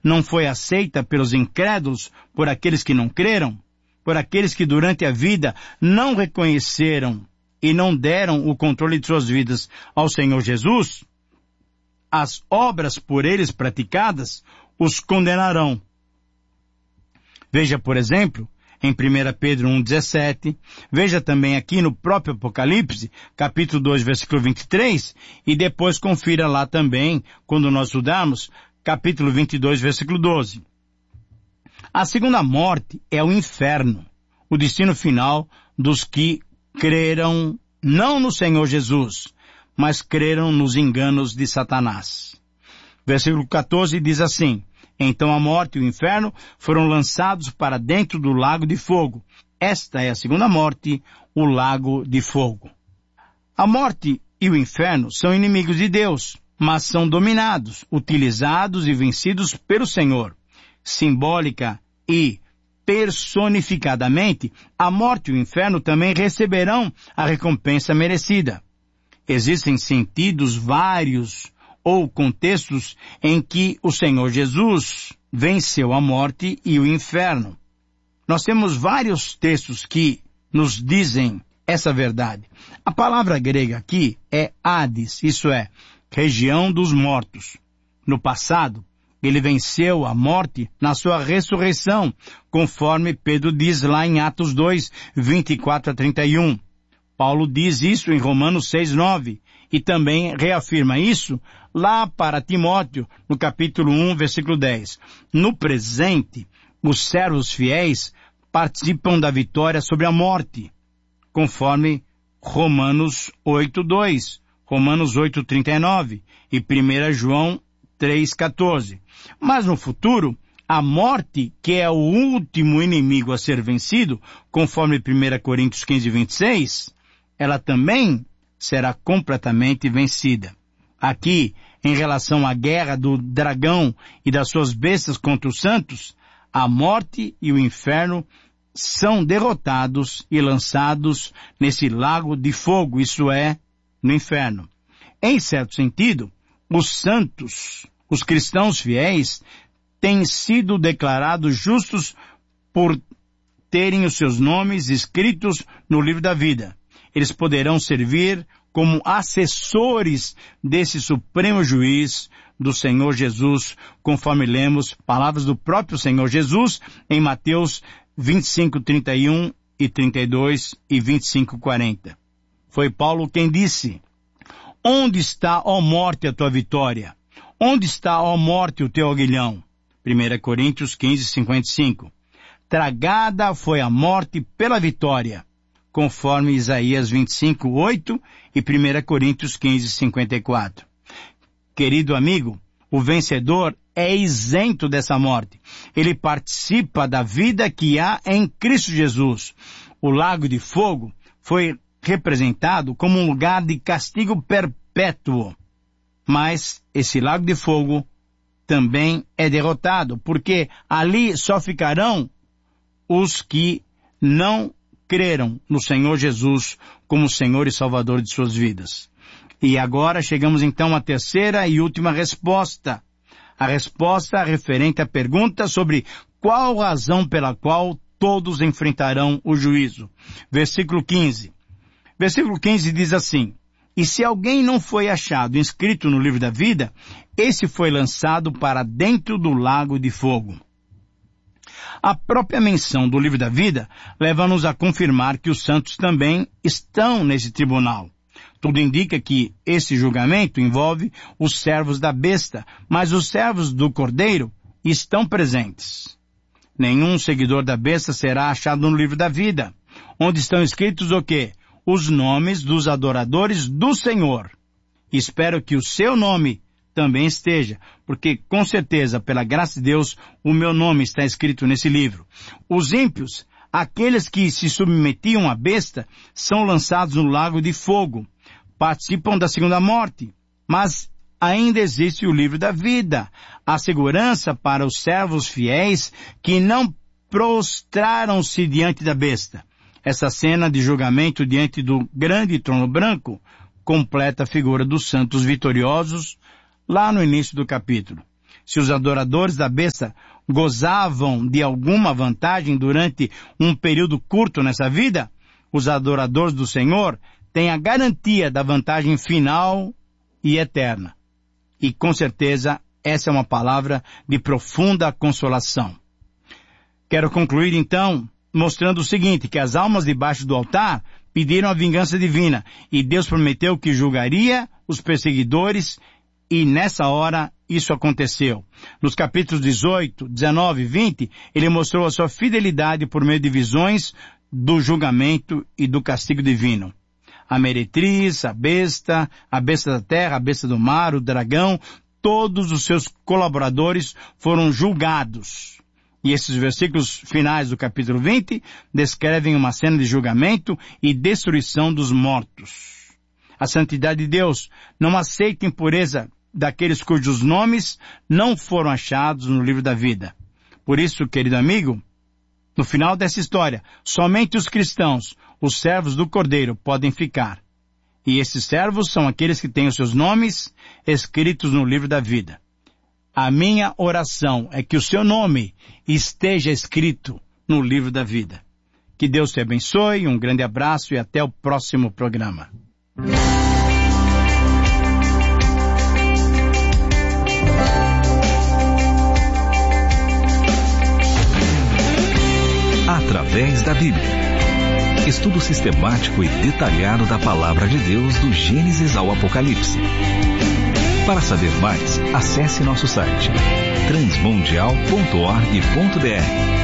não foi aceita pelos incrédulos, por aqueles que não creram, por aqueles que durante a vida não reconheceram e não deram o controle de suas vidas ao Senhor Jesus, as obras por eles praticadas os condenarão. Veja, por exemplo, em 1 Pedro 1,17, veja também aqui no próprio Apocalipse, capítulo 2, versículo 23, e depois confira lá também, quando nós estudarmos, capítulo 22, versículo 12. A segunda morte é o inferno, o destino final dos que creram não no Senhor Jesus, mas creram nos enganos de Satanás. Versículo 14 diz assim: então a morte e o inferno foram lançados para dentro do lago de fogo. Esta é a segunda morte, o lago de fogo. A morte e o inferno são inimigos de Deus, mas são dominados, utilizados e vencidos pelo Senhor. Simbólica e personificadamente, a morte e o inferno também receberão a recompensa merecida. Existem sentidos vários ou contextos em que o Senhor Jesus venceu a morte e o inferno. Nós temos vários textos que nos dizem essa verdade. A palavra grega aqui é Hades, isso é, região dos mortos. No passado, ele venceu a morte na sua ressurreição, conforme Pedro diz lá em Atos 2, 24 a 31. Paulo diz isso em Romanos 6, 9, e também reafirma isso lá para Timóteo, no capítulo 1, versículo 10. No presente, os servos fiéis participam da vitória sobre a morte, conforme Romanos 8, 2, Romanos 8, 39 e 1 João 3, 14. Mas no futuro, a morte, que é o último inimigo a ser vencido, conforme 1 Coríntios 15, 26, ela também será completamente vencida. Aqui, em relação à guerra do dragão e das suas bestas contra os santos, a morte e o inferno são derrotados e lançados nesse lago de fogo, isso é, no inferno. Em certo sentido, os santos, os cristãos fiéis, têm sido declarados justos por terem os seus nomes escritos no livro da vida. Eles poderão servir como assessores desse supremo juiz do Senhor Jesus, conforme lemos palavras do próprio Senhor Jesus em Mateus 25, 31 e 32 e 25, 40. Foi Paulo quem disse: onde está, ó morte, a tua vitória? Onde está, ó morte, o teu aguilhão? 1 Coríntios 15, 55. Tragada foi a morte pela vitória, conforme Isaías 25, 8 e 1 Coríntios 15, 54. Querido amigo, o vencedor é isento dessa morte. Ele participa da vida que há em Cristo Jesus. O lago de fogo foi representado como um lugar de castigo perpétuo. Mas esse lago de fogo também é derrotado, porque ali só ficarão os que não creram no Senhor Jesus como Senhor e Salvador de suas vidas. E agora chegamos então à terceira e última resposta. A resposta referente à pergunta sobre qual razão pela qual todos enfrentarão o juízo. Versículo 15. Versículo 15 diz assim: e se alguém não foi achado inscrito no livro da vida, esse foi lançado para dentro do lago de fogo. A própria menção do livro da vida leva-nos a confirmar que os santos também estão nesse tribunal. Tudo indica que esse julgamento envolve os servos da besta, mas os servos do Cordeiro estão presentes. Nenhum seguidor da besta será achado no livro da vida, onde estão escritos o quê? Os nomes dos adoradores do Senhor. Espero que o seu nome também esteja, porque com certeza, pela graça de Deus, o meu nome está escrito nesse livro. Os ímpios, aqueles que se submetiam à besta, são lançados no lago de fogo, participam da segunda morte, mas ainda existe o livro da vida, a segurança para os servos fiéis que não prostraram-se diante da besta. Essa cena de julgamento diante do grande trono branco completa a figura dos santos vitoriosos lá no início do capítulo. Se os adoradores da besta gozavam de alguma vantagem durante um período curto nessa vida, os adoradores do Senhor têm a garantia da vantagem final e eterna. E com certeza essa é uma palavra de profunda consolação. Quero concluir então mostrando o seguinte, que as almas debaixo do altar pediram a vingança divina e Deus prometeu que julgaria os perseguidores e nessa hora isso aconteceu. Nos capítulos 18, 19 e 20, ele mostrou a sua fidelidade por meio de visões do julgamento e do castigo divino. A meretriz, a besta da terra, a besta do mar, o dragão, todos os seus colaboradores foram julgados. E esses versículos finais do capítulo 20 descrevem uma cena de julgamento e destruição dos mortos. A santidade de Deus não aceita impureza daqueles cujos nomes não foram achados no livro da vida. Por isso, querido amigo, no final dessa história, somente os cristãos, os servos do Cordeiro, podem ficar. E esses servos são aqueles que têm os seus nomes escritos no livro da vida. A minha oração é que o seu nome esteja escrito no livro da vida. Que Deus te abençoe, um grande abraço e até o próximo programa. Através da Bíblia. Estudo sistemático e detalhado da Palavra de Deus do Gênesis ao Apocalipse. Para saber mais, acesse nosso site transmundial.org.br.